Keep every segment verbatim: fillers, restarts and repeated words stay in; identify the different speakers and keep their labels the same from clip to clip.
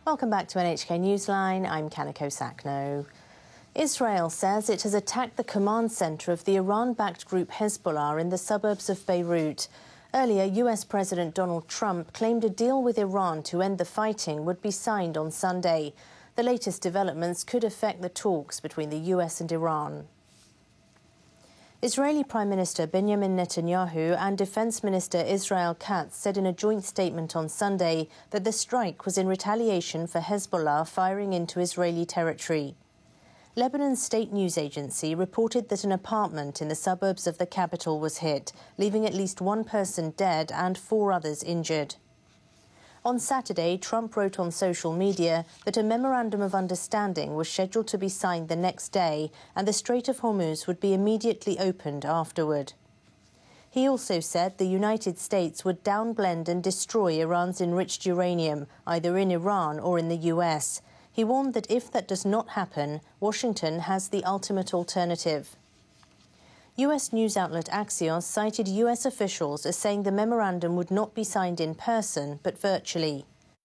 Speaker 1: Welcome back to N H K Newsline. I'm Kanako Sakno. Israel says it has attacked the command centre of the Iran-backed group Hezbollah in the suburbs of Beirut. Earlier, U S President Donald Trump claimed a deal with Iran to end the fighting would be signed on Sunday. The latest developments could affect the talks between the U S and Iran. Israeli Prime Minister Benjamin Netanyahu and Defence Minister Israel Katz said in a joint statement on Sunday that the strike was in retaliation for Hezbollah firing into Israeli territory. Lebanon's state news agency reported that an apartment in the suburbs of the capital was hit, leaving at least one person dead and four others injured. On Saturday, Trump wrote on social media that a memorandum of understanding was scheduled to be signed the next day and the Strait of Hormuz would be immediately opened afterward. He also said the United States would downblend and destroy Iran's enriched uranium, either in Iran or in the U S. He warned that if that does not happen, Washington has the ultimate alternative. U S news outlet Axios cited U S officials as saying the memorandum would not be signed in person, but virtually.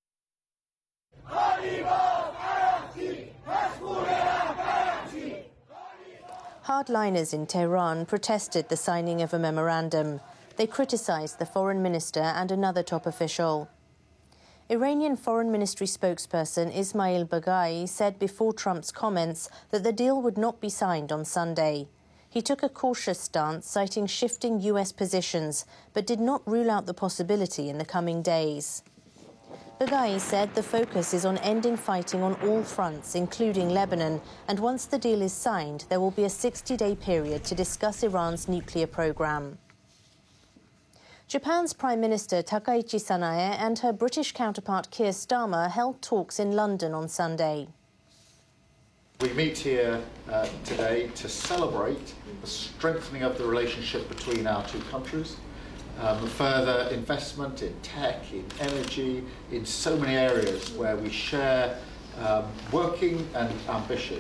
Speaker 1: Hardliners in Tehran protested the signing of a memorandum. They criticized the foreign minister and another top official. Iranian Foreign Ministry spokesperson Ismail Baghai said before Trump's comments that the deal would not be signed on Sunday. He took a cautious stance, citing shifting U S positions, but did not rule out the possibility in the coming days. Baghai said the focus is on ending fighting on all fronts, including Lebanon, and once the deal is signed, there will be a sixty-day period to discuss Iran's nuclear program. Japan's Prime Minister Takaichi Sanae and her British counterpart Keir Starmer held talks in London on Sunday.
Speaker 2: We meet here uh, today to celebrate the strengthening of the relationship between our two countries, um, further investment in tech, in energy, in so many areas where we share um, working and ambition.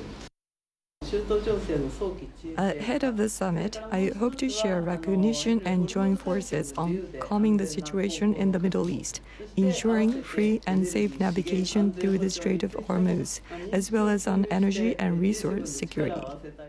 Speaker 3: Ahead of the summit, I hope to share recognition and join forces on calming the situation in the Middle East, ensuring free and safe navigation through the Strait of Hormuz, as well as on energy and resource security.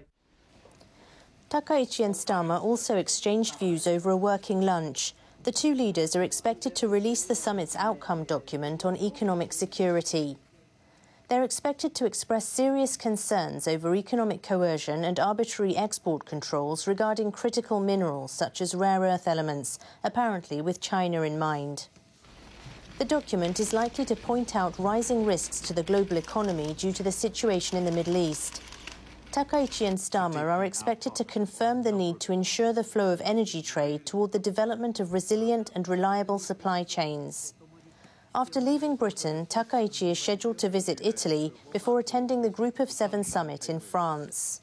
Speaker 1: Takaichi and Starmer also exchanged views over a working lunch. The two leaders are expected to release the summit's outcome document on economic security. They're expected to express serious concerns over economic coercion and arbitrary export controls regarding critical minerals such as rare earth elements, apparently with China in mind. The document is likely to point out rising risks to the global economy due to the situation in the Middle East. Takaichi and Starmer are expected to confirm the need to ensure the flow of energy trade toward the development of resilient and reliable supply chains. After leaving Britain, Takaichi is scheduled to visit Italy before attending the Group of Seven summit in France.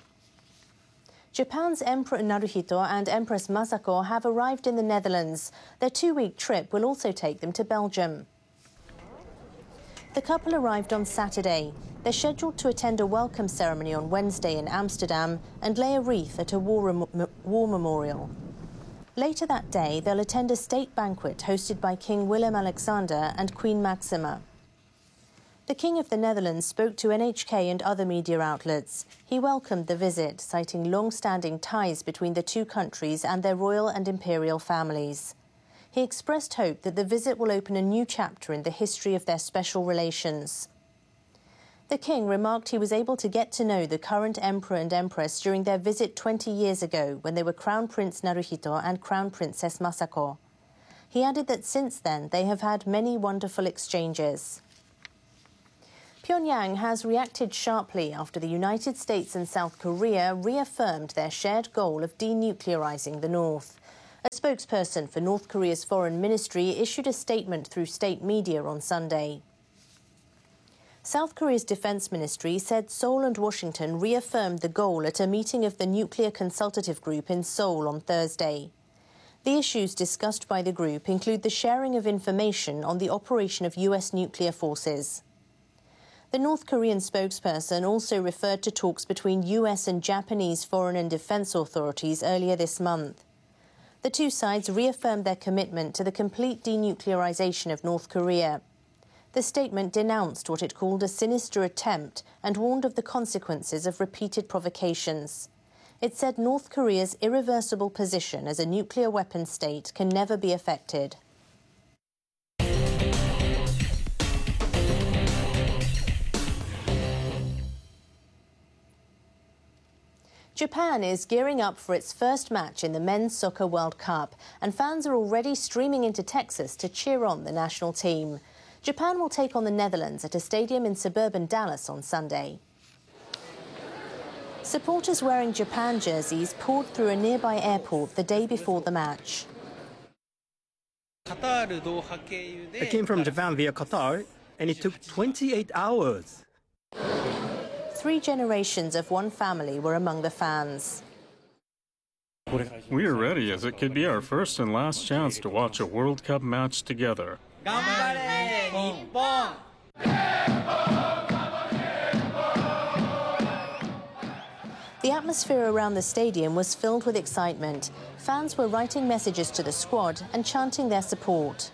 Speaker 1: Japan's Emperor Naruhito and Empress Masako have arrived in the Netherlands. Their two-week trip will also take them to Belgium. The couple arrived on Saturday. They're scheduled to attend a welcome ceremony on Wednesday in Amsterdam and lay a wreath at a war, war memorial. Later that day, they'll attend a state banquet hosted by King Willem-Alexander and Queen Maxima. The King of the Netherlands spoke to N H K and other media outlets. He welcomed the visit, citing long-standing ties between the two countries and their royal and imperial families. He expressed hope that the visit will open a new chapter in the history of their special relations. The King remarked he was able to get to know the current Emperor and Empress during their visit twenty years ago when they were Crown Prince Naruhito and Crown Princess Masako. He added that since then they have had many wonderful exchanges. Pyongyang has reacted sharply after the United States and South Korea reaffirmed their shared goal of denuclearizing the North. A spokesperson for North Korea's foreign ministry issued a statement through state media on Sunday. South Korea's defense ministry said Seoul and Washington reaffirmed the goal at a meeting of the Nuclear Consultative Group in Seoul on Thursday. The issues discussed by the group include the sharing of information on the operation of U S nuclear forces. The North Korean spokesperson also referred to talks between U S and Japanese foreign and defense authorities earlier this month. The two sides reaffirmed their commitment to the complete denuclearization of North Korea. The statement denounced what it called a sinister attempt and warned of the consequences of repeated provocations. It said North Korea's irreversible position as a nuclear weapon state can never be affected. Japan is gearing up for its first match in the Men's Soccer World Cup, and fans are already streaming into Texas to cheer on the national team. Japan will take on the Netherlands at a stadium in suburban Dallas on Sunday. Supporters wearing Japan jerseys poured through a nearby airport the day before the match.
Speaker 4: I came from Japan via Qatar, and it took twenty-eight hours.
Speaker 1: Three generations of one family were among the fans.
Speaker 5: We are ready, as it could be our first and last chance to watch a World Cup match together.
Speaker 1: The atmosphere around the stadium was filled with excitement. Fans were writing messages to the squad and chanting their support.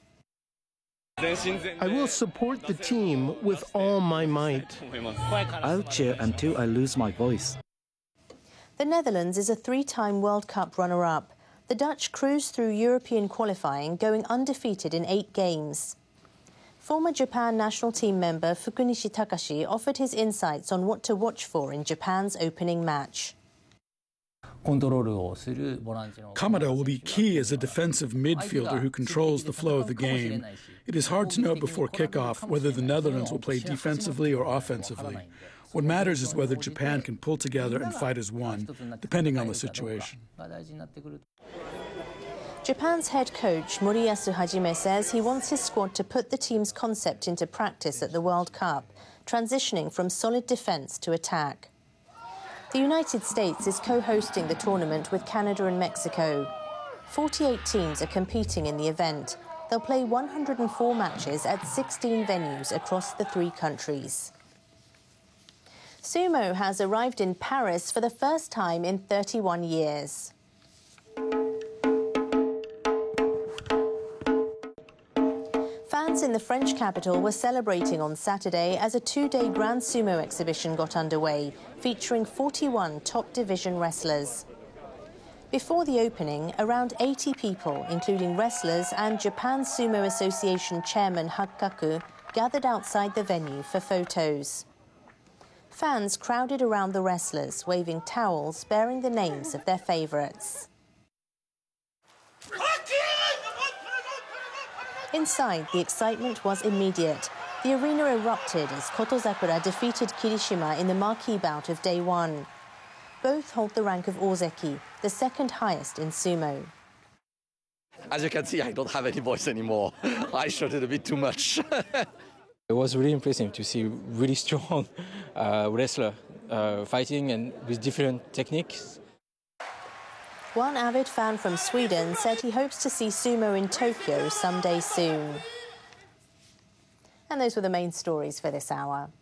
Speaker 6: I will support the team with all my might.
Speaker 7: I'll cheer until I lose my voice.
Speaker 1: The Netherlands is a three-time World Cup runner-up. The Dutch cruised through European qualifying, going undefeated in eight games. Former Japan national team member Fukunishi Takashi offered his insights on what to watch for in Japan's opening match.
Speaker 8: Kamada will be key as a defensive midfielder who controls the flow of the game. It is hard to know before kickoff whether the Netherlands will play defensively or offensively. What matters is whether Japan can pull together and fight as one, depending on the situation.
Speaker 1: Japan's head coach Moriyasu Hajime says he wants his squad to put the team's concept into practice at the World Cup, transitioning from solid defence to attack. The United States is co-hosting the tournament with Canada and Mexico. forty-eight teams are competing in the event. They'll play one hundred four matches at sixteen venues across the three countries. Sumo has arrived in Paris for the first time in thirty-one years. Fans in the French capital were celebrating on Saturday as a two-day Grand Sumo exhibition got underway, featuring forty-one top division wrestlers. Before the opening, around eighty people, including wrestlers and Japan Sumo Association chairman Hakkaku, gathered outside the venue for photos. Fans crowded around the wrestlers, waving towels bearing the names of their favourites. Inside, the excitement was immediate. The arena erupted as Kotozakura defeated Kirishima in the marquee bout of day one. Both hold the rank of Ozeki, the second highest in sumo.
Speaker 9: As you can see, I don't have any voice anymore. I shouted a bit too much.
Speaker 10: It was really impressive to see really strong uh, wrestler uh, fighting and with different techniques.
Speaker 1: One avid fan from Sweden said he hopes to see sumo in Tokyo someday soon. And those were the main stories for this hour.